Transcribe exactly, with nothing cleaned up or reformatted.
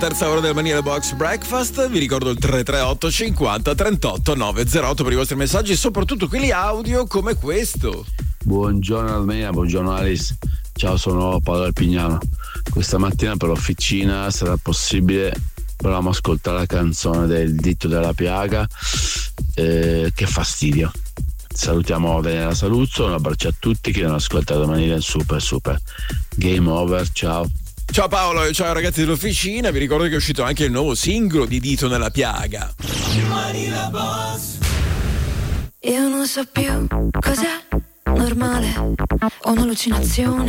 Terza ora del Manile Box Breakfast. Vi ricordo il tre tre otto cinquanta trentotto novecentotto per i vostri messaggi, soprattutto quelli audio come questo. Buongiorno Almena, buongiorno Alice. Ciao, sono Paolo Alpignano. Questa mattina per l'officina sarà possibile, proviamo a ascoltare la canzone del Dito della Piaga. Eh, che fastidio. Salutiamo Venera Saluzzo, un abbraccio a tutti che hanno ascoltato Manile Super Super. Game over, ciao. Ciao Paolo e ciao ragazzi dell'officina, vi ricordo che è uscito anche il nuovo singolo di Dito nella Piaga. Io non so più cos'è normale o un'allucinazione.